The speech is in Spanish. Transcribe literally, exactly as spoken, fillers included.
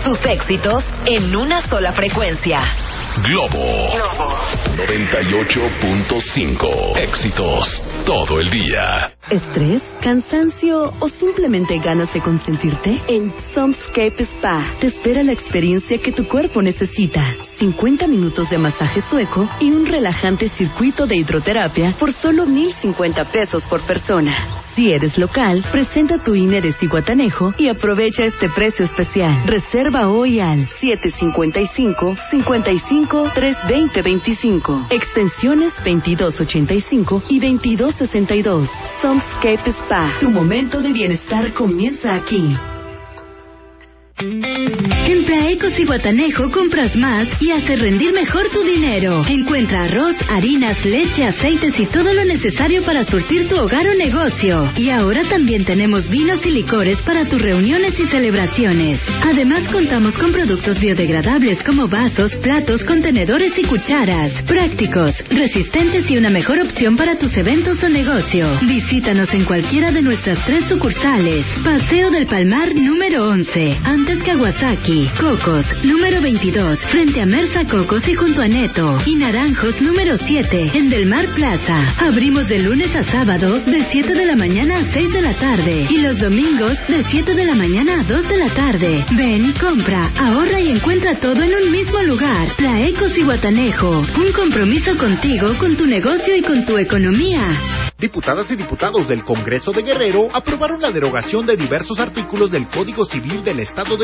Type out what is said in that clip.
Tus éxitos en una sola frecuencia. Globo. Globo. noventa y ocho punto cinco. Éxitos todo el día. ¿Estrés? ¿Cansancio? ¿O simplemente ganas de consentirte? En Somscape Spa te espera la experiencia que tu cuerpo necesita. cincuenta minutos de masaje sueco y un relajante circuito de hidroterapia por solo mil cincuenta pesos por persona. Si eres local, presenta tu I N E de Zihuatanejo y aprovecha este precio especial. Reserva hoy al siete cinco cinco, cinco cinco, tres dos cero dos cinco. Extensiones veintidós ochenta y cinco y veintidós sesenta y dos. Somscape Spa. Tu momento de bienestar comienza aquí. En Plaecos y Guatanejo compras más y haces rendir mejor tu dinero. Encuentra arroz, harinas, leche, aceites y todo lo necesario para surtir tu hogar o negocio. Y ahora también tenemos vinos y licores para tus reuniones y celebraciones. Además contamos con productos biodegradables como vasos, platos, contenedores y cucharas. Prácticos, resistentes y una mejor opción para tus eventos o negocio. Visítanos en cualquiera de nuestras tres sucursales. Paseo del Palmar número once, antes Kawasaki. Cocos, número veintidós, frente a Mersa Cocos y junto a Neto. Y Naranjos, número siete, en Del Mar Plaza. Abrimos de lunes a sábado, de siete de la mañana a seis de la tarde. Y los domingos, de siete de la mañana a dos de la tarde. Ven, compra, ahorra y encuentra todo en un mismo lugar. Plaecos y Guatanejo. Un compromiso contigo, con tu negocio y con tu economía. Diputadas y diputados del Congreso de Guerrero aprobaron la derogación de diversos artículos del Código Civil del Estado de